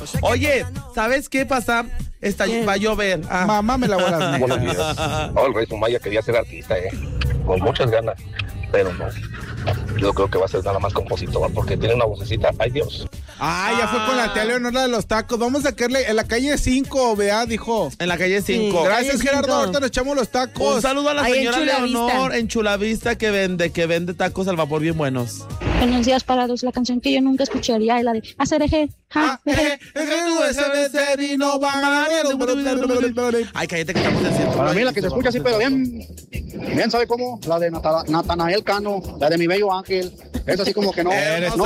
Oye, ¿sabes qué pasa? Va a llover. Mamá, me la voy a las Buenos días. No, el Rey Sumaya quería ser artista, con muchas ganas, pero no. Yo creo que va a ser nada más compositor, porque tiene una vocecita. ¡Ay, Dios! Ya fue con la tía Leonora de los tacos. Vamos a sacarle en la calle 5, vea, dijo. En la calle 5. Gracias, calle Gerardo. 5. Ahorita nos echamos los tacos. Un saludo a la Ahí en señora Chulavista. Leonor en Chulavista que vende tacos al vapor bien buenos. Buenos días, parados. La canción que yo nunca escucharía es la de hacer eje. Ay, cállate que estamos en cierto. Para mí la que se escucha así, pero bien, ¿sabe cómo? La de Natanael Cano, la de Mi Bello Ángel. Es así como que no